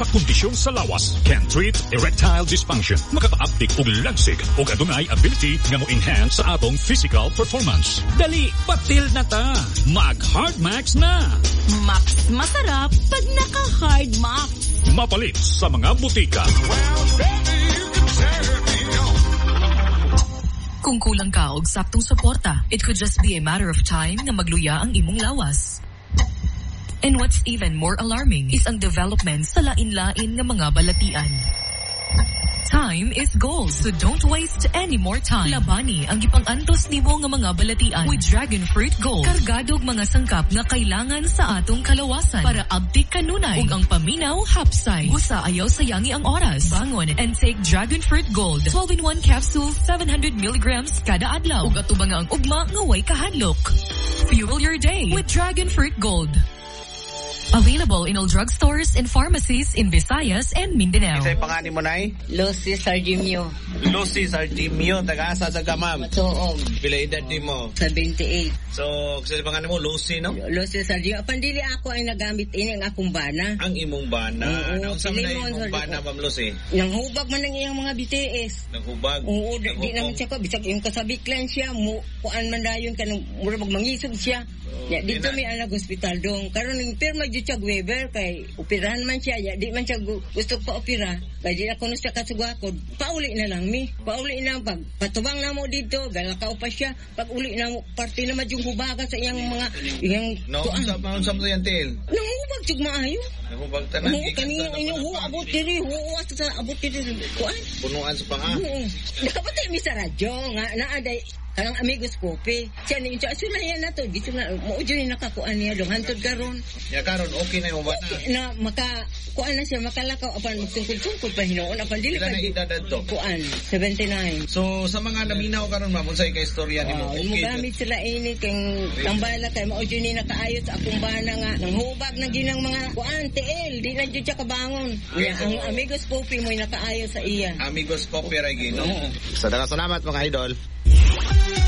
mga kondisyon sa lawas can treat erectile dysfunction. Makaka-uptik og lagsig o adunay ability nga mo enhance sa atong physical performance. Dali, patil na ta. Mag-Hard Max na. Max masarap pag naka-Hard Max. Mapalit sa mga butika. Kung kulang ka og saktong suporta, it could just be a matter of time nga magluya ang imong lawas. And what's even more alarming is ang development sa lain-lain nga mga balatian. Time is gold, so don't waste any more time. Labani ang gipang-antos nimo nga mga balatian with Dragon Fruit Gold. Kargadog mga sangkap nga kailangan sa atong kalawasan para abtik kanunay ug ang paminaw hapsay. Gusa ayaw sayangi ang oras. Bangon and take Dragon Fruit Gold. 12-in-1 capsule, 700 milligrams kada adlaw. Ug atubang ang ugma nga way kahadlok. Fuel your day with Dragon Fruit Gold. Available in all drugstores and pharmacies in Visayas and Mindanao. Isa'y pangani mo, Nay? Lucy Sardimio. Lucy Sardimio, taga-asa sa Gamam. Matuog. Pila edad di mo? 78. So, kasi pangani mo, Lucy, no? Lucy Sardimio. Pandili ako ay nagamit ini ang akong bana. Ang imong bana. Oo. Naunsa man na imong bana, Ma'am Lucy? Nanghubag man ang iyang mga BTS. Nanghubag? Oo, di naman siya ko. Bisag yung kasabiklan siya, kuan man dayon ka, mura mangisog siya. Ya, dito may anak hospital dong. Karon ng pirma jud siya Weber kay operahan man siya. Ya, di man siya gusto pa opera. Kay di ako no siya kasugakod. Pauli na lang mi. Pauli na pag patubang na mo dito, galakaw pa siya. Pag uli na mo parte na yung hubaga sa iyang mga iyang unsa mo yan til? Nangubag jud maayo. Nangubag tanan. Kani yung abot diri, sa abot diri kuan. Punuan sa panga. Nakapatay mi sa radyo nga naaday kanang amigos kopi. Siya ni siya sulayan na to. Dito na maujo ni nakakuan niya dong hantod karon. Ya karon okay na yung bana. Na maka kuan na siya makalakaw apan magtungkol-tungkol pa hinoon apan dili pa edad to. Kuan 79. So sa mga naminaw karon ma'am unsay ka istorya nimo? Okay. Gamit sila ini kang tambala kay maujo ni nakaayos akong bana nga nang hubag na ginang mga kuan TL di na jud siya kabangon. Ang amigos kopi mo nakaayos sa iya. Amigos kopi ra gino. Salamat mga idol.